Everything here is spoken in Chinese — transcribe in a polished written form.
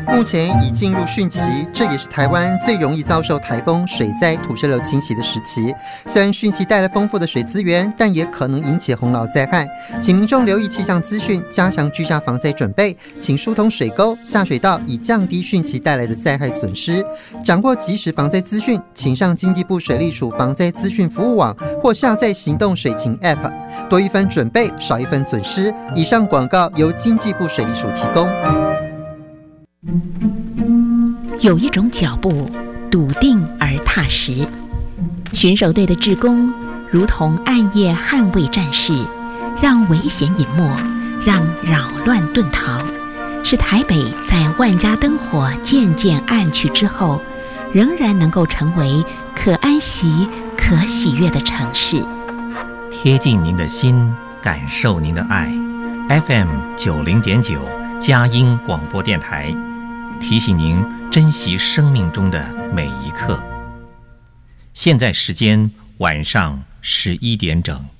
目前已进入汛期，这也是台湾最容易遭受台风、水灾、土石流侵袭的时期。虽然汛期带来丰富的水资源，但也可能引起洪涝灾害，请民众留意气象资讯，加强居家防灾准备，请疏通水沟、下水道，以降低汛期带来的灾害损失。掌握即时防灾资讯，请上经济部水利署防灾资讯服务网或下载行动水情 App， 多一分准备，少一分损失。以上广告由经济部水利署提供。 有一种脚步笃定而踏实，巡守队的志工如同暗夜捍卫战士，让危险隐没，让扰乱遁逃，使台北在万家灯火渐渐暗去之后，仍然能够成为可安息、可喜悦的城市。 贴近您的心，感受您的爱。FM 90.9佳音广播电台，提醒您珍惜生命中的每一刻。现在时间晚上11点整。